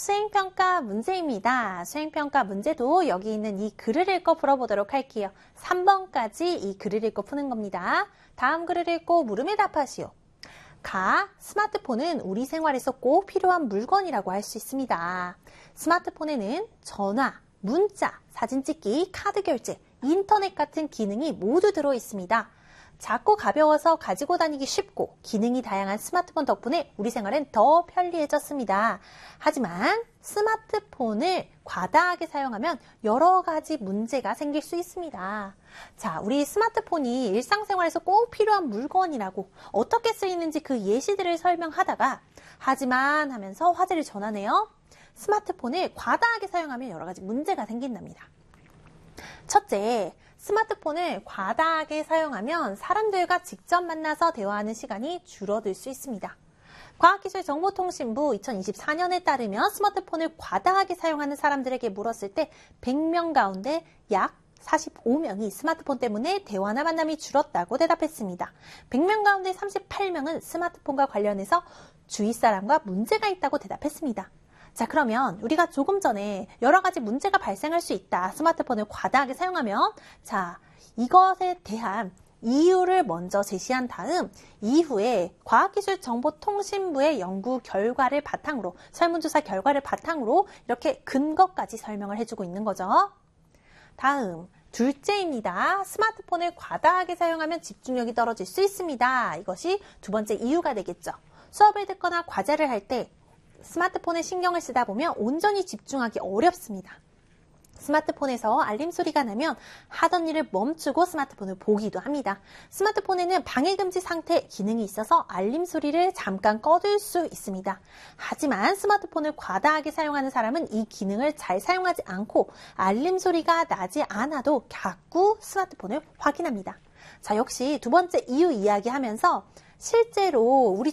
수행평가 문제입니다. 수행평가 문제도 여기 있는 이 글을 읽고 풀어보도록 할게요. 3번까지 이 글을 읽고 푸는 겁니다. 다음 글을 읽고 물음에 답하시오. 스마트폰은 우리 생활에서 꼭 필요한 물건이라고 할 수 있습니다. 스마트폰에는 전화, 문자, 사진 찍기, 카드 결제, 인터넷 같은 기능이 모두 들어 있습니다. 작고 가벼워서 가지고 다니기 쉽고 기능이 다양한 스마트폰 덕분에 우리 생활은 더 편리해졌습니다. 하지만 스마트폰을 과다하게 사용하면 여러 가지 문제가 생길 수 있습니다. 자, 우리 스마트폰이 일상생활에서 꼭 필요한 물건이라고 어떻게 쓰이는지 그 예시들을 설명하다가 하지만 하면서 화제를 전하네요. 스마트폰을 과다하게 사용하면 여러 가지 문제가 생긴답니다. 첫째, 스마트폰을 과다하게 사용하면 사람들과 직접 만나서 대화하는 시간이 줄어들 수 있습니다. 과학기술정보통신부 2024년에 따르면 스마트폰을 과다하게 사용하는 사람들에게 물었을 때 100명 가운데 약 45명이 스마트폰 때문에 대화나 만남이 줄었다고 대답했습니다. 100명 가운데 38명은 스마트폰과 관련해서 주위 사람과 문제가 있다고 대답했습니다. 자, 그러면 우리가 조금 전에 여러 가지 문제가 발생할 수 있다. 스마트폰을 과다하게 사용하면 자, 이것에 대한 이유를 먼저 제시한 다음 이후에 과학기술정보통신부의 연구 결과를 바탕으로 설문조사 결과를 바탕으로 이렇게 근거까지 설명을 해주고 있는 거죠. 다음 둘째입니다. 스마트폰을 과다하게 사용하면 집중력이 떨어질 수 있습니다. 이것이 두 번째 이유가 되겠죠. 수업을 듣거나 과제를 할 때 스마트폰에 신경을 쓰다 보면 온전히 집중하기 어렵습니다. 스마트폰에서 알림 소리가 나면 하던 일을 멈추고 스마트폰을 보기도 합니다. 스마트폰에는 방해금지 상태 기능이 있어서 알림 소리를 잠깐 꺼둘 수 있습니다. 하지만 스마트폰을 과다하게 사용하는 사람은 이 기능을 잘 사용하지 않고 알림 소리가 나지 않아도 자꾸 스마트폰을 확인합니다. 자, 역시 두 번째 이유 이야기하면서 실제로 우리